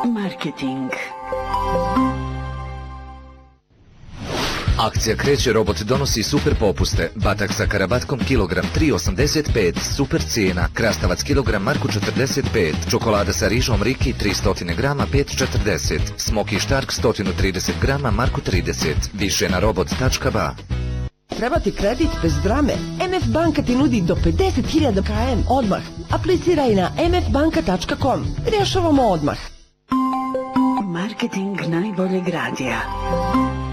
Marketing. Akcija Kreće robot donosi super popuste. Batak sa karabatkom kilogram 3,85, super cijena. Krastavac kilogram marku 45. Čokolada sa rižom Riki 300 grama 5,40. Smoky Štark 130 grama marku 30. Više na robot.ba. Treba ti kredit bez drame? MF Banka ti nudi do 50.000 km odmah. Apliciraj na mfbanka.com. Rješavamo odmah. Marketing najboljeg radija.